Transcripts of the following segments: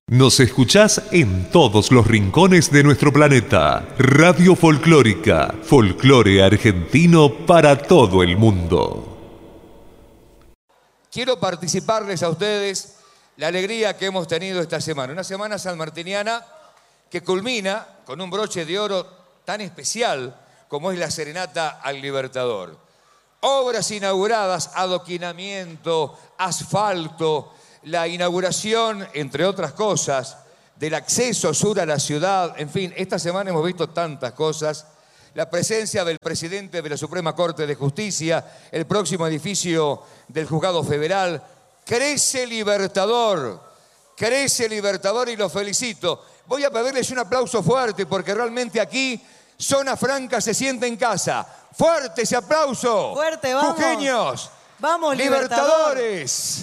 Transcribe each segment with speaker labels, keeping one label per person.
Speaker 1: Nos escuchás en todos los rincones de nuestro planeta. Radio Folclórica, folclore argentino para todo el mundo.
Speaker 2: Quiero participarles a ustedes la alegría que hemos tenido esta semana. Una semana sanmartiniana que culmina con un broche de oro tan especial como es la Serenata al Libertador. Obras inauguradas, adoquinamiento, asfalto, la inauguración, entre otras cosas, del acceso sur a la ciudad. En fin, esta semana hemos visto tantas cosas. La presencia del presidente de la Suprema Corte de Justicia, el próximo edificio del Juzgado Federal. Crece Libertador y lo felicito. Voy a pedirles un aplauso fuerte porque realmente aquí Zona Franca se siente en casa. ¡Fuerte ese aplauso!
Speaker 3: ¡Fuerte, vamos!
Speaker 2: ¡Jujeños!
Speaker 3: ¡Vamos,
Speaker 2: Libertadores!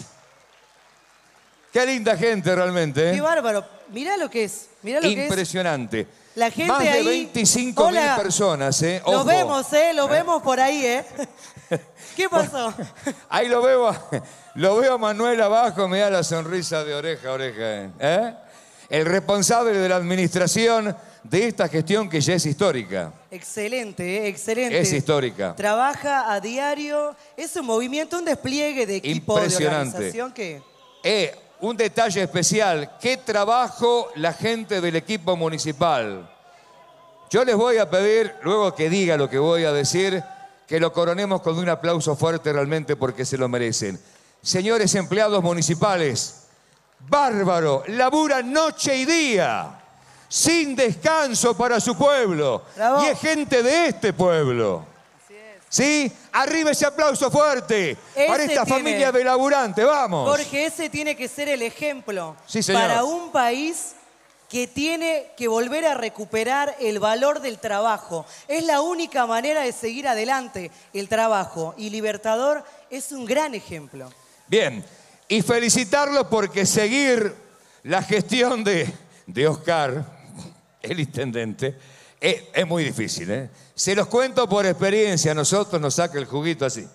Speaker 2: Qué linda gente realmente, ¿eh?
Speaker 3: ¡Qué bárbaro! Mirá lo que es. Mirá lo
Speaker 2: impresionante.
Speaker 3: Que es. La gente
Speaker 2: más de
Speaker 3: ahí...
Speaker 2: 25.000 personas, ¿eh? Ojo.
Speaker 3: Los vemos, Los vemos por ahí, ¿eh? ¿Qué pasó?
Speaker 2: Ahí lo veo a Manuel abajo, me da la sonrisa de oreja a oreja, ¿eh? El responsable de la administración de esta gestión que ya es histórica.
Speaker 3: Excelente, excelente.
Speaker 2: Es histórica.
Speaker 3: Trabaja a diario. Es un movimiento, un despliegue de equipo, de organización que...
Speaker 2: Un detalle especial, qué trabajo la gente del equipo municipal. Yo les voy a pedir, luego que diga lo que voy a decir, que lo coronemos con un aplauso fuerte realmente porque se lo merecen. Señores empleados municipales, bárbaro, laburan noche y día, sin descanso para su pueblo.
Speaker 3: Bravo.
Speaker 2: Y es gente de este pueblo. ¿Sí? Arriba ese aplauso fuerte para esta familia de laburantes, vamos.
Speaker 3: Porque ese tiene que ser el ejemplo
Speaker 2: sí, señor,
Speaker 3: para un país que tiene que volver a recuperar el valor del trabajo. Es la única manera de seguir adelante, el trabajo. Y Libertador es un gran ejemplo.
Speaker 2: Bien, y felicitarlo porque seguir la gestión de Oscar, el intendente, es muy difícil, ¿eh? Se los cuento por experiencia, a nosotros nos saca el juguito así.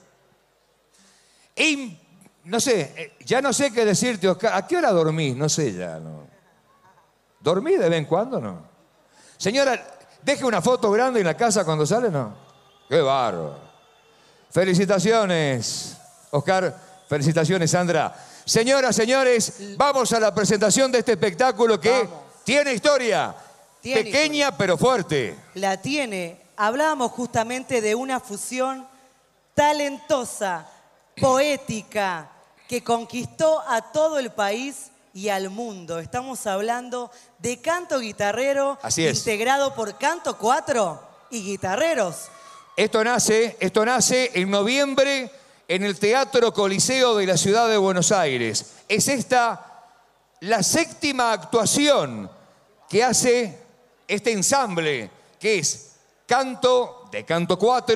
Speaker 2: Y no sé, ya no sé qué decirte, Oscar. ¿A qué hora dormís? No sé ya, ¿no? ¿Dormís de vez en cuando, no? Señora, deje una foto grande en la casa cuando sale, ¿no? ¡Qué bárbaro! Felicitaciones, Oscar. Felicitaciones, Sandra. Señoras, señores, vamos a la presentación de este espectáculo que tiene historia. Pequeña pero fuerte.
Speaker 3: La tiene. Hablábamos justamente de una fusión talentosa, poética, que conquistó a todo el país y al mundo. Estamos hablando de canto guitarrero integrado por Canto 4 y guitarreros.
Speaker 2: Esto nace en noviembre en el Teatro Coliseo de la ciudad de Buenos Aires. Es esta la 7ª actuación que hace este ensamble, que es canto de Canto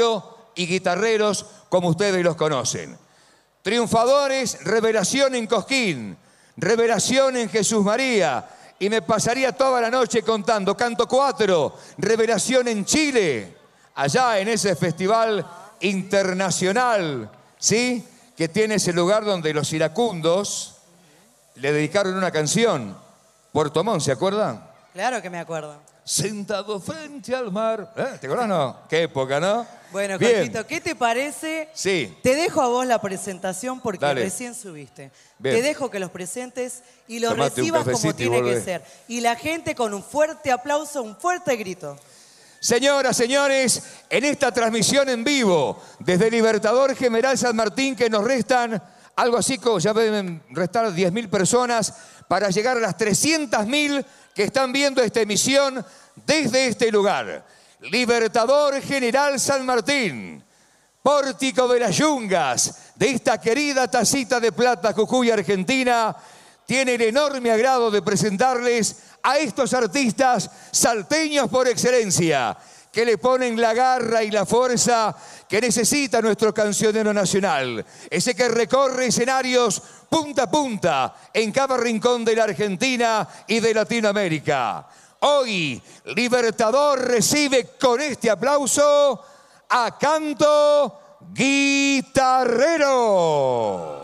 Speaker 2: 4 y guitarreros, como ustedes los conocen. Triunfadores, Revelación en Cosquín, Revelación en Jesús María, y me pasaría toda la noche contando. Canto 4, Revelación en Chile, allá en ese festival internacional, ¿sí? Que tiene ese lugar donde los iracundos le dedicaron una canción. Puerto Montt, ¿se acuerdan?
Speaker 3: Claro que me acuerdo.
Speaker 2: Sentado frente al mar. ¿Te acordás, no? Qué época, ¿no?
Speaker 3: Bueno, Jorgito, ¿qué te parece?
Speaker 2: Sí.
Speaker 3: Te dejo a vos la presentación porque
Speaker 2: Dale.
Speaker 3: Recién subiste.
Speaker 2: Bien.
Speaker 3: Te dejo que los presentes y los
Speaker 2: Tomate un
Speaker 3: recibas como
Speaker 2: cafecito y
Speaker 3: tiene que
Speaker 2: volvé.
Speaker 3: ser. Y la gente con un fuerte aplauso, un fuerte grito.
Speaker 2: Señoras, señores, en esta transmisión en vivo desde Libertador General San Martín, que nos restan algo así como ya deben restar 10.000 personas para llegar a las 300.000 que están viendo esta emisión desde este lugar. Libertador General San Martín, pórtico de las yungas de esta querida tacita de plata Jujuy, Argentina, tiene el enorme agrado de presentarles a estos artistas salteños por excelencia, que le ponen la garra y la fuerza que necesita nuestro cancionero nacional. Ese que recorre escenarios punta a punta en cada rincón de la Argentina y de Latinoamérica. Hoy, Libertador recibe con este aplauso a Canto Guitarrero.